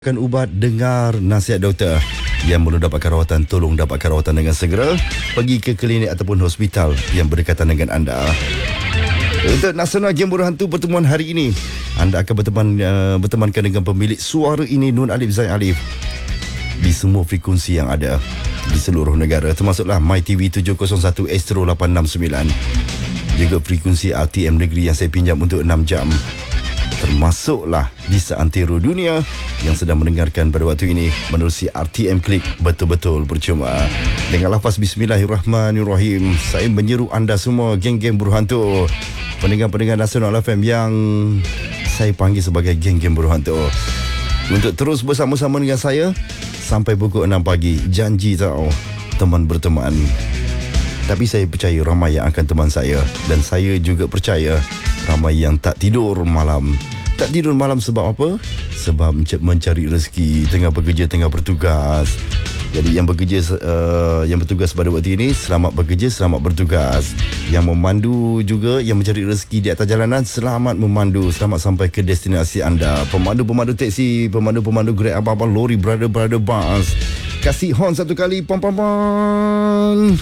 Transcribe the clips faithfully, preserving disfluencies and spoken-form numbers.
Akan ubat, dengar nasihat doktor. Yang belum dapatkan rawatan, tolong dapatkan rawatan dengan segera. Pergi ke klinik ataupun hospital yang berdekatan dengan anda. Untuk Nasional Game Bola Hantu pertemuan hari ini, anda akan berteman uh, bertemankan dengan pemilik suara ini, Nun Alif Zain Alif, di semua frekuensi yang ada di seluruh negara, termasuklah MyTV tujuh kosong satu Astro lapan enam sembilan, juga frekuensi R T M Negeri yang saya pinjam untuk enam jam, termasuklah di seantero dunia yang sedang mendengarkan pada waktu ini menerusi R T M Klik betul-betul percuma. Dengan lafaz Bismillahirrahmanirrahim, saya menyeru anda semua, geng-geng buruh hantu, pendengar-pendengar Nasional F M yang saya panggil sebagai geng-geng buruh hantu, untuk terus bersama-sama dengan saya sampai pukul enam pagi. Janji tau, teman berteman. Tapi saya percaya ramai yang akan teman saya, dan saya juga percaya ramai yang tak tidur malam. Tak tidur malam sebab apa? Sebab mencari rezeki, tengah bekerja, tengah bertugas. Jadi yang bekerja uh, yang bertugas pada waktu ini, selamat bekerja, selamat bertugas. Yang memandu juga, yang mencari rezeki di atas jalanan, selamat memandu, selamat sampai ke destinasi anda. Pemandu-pemandu teksi, pemandu-pemandu Grab, apa-apa lori, brother-brother bus, kasih horn satu kali, pam-pam-pam.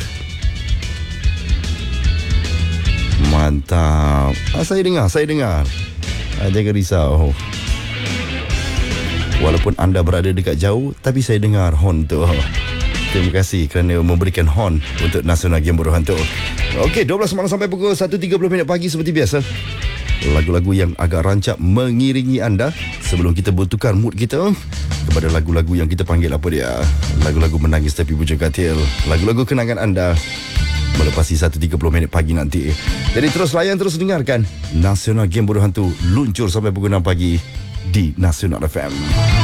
Mantap. Ah, saya dengar, saya dengar. Ah, jangan risau. Walaupun anda berada dekat jauh, tapi saya dengar horn tu. Terima kasih kerana memberikan horn untuk Nasional Game Bola Hantu. Okey, dua belas malam sampai pukul satu tiga puluh minit pagi seperti biasa. Lagu-lagu yang agak rancak mengiringi anda sebelum kita bertukar mood kita kepada lagu-lagu yang kita panggil apa dia? Lagu-lagu menangis tapi bujang katil. Lagu-lagu kenangan anda melepasi satu tiga puluh minit pagi nanti. Jadi terus layan, terus dengarkan Nasional Game Bola Hantu luncur sampai pukul enam pagi di Nasional F M.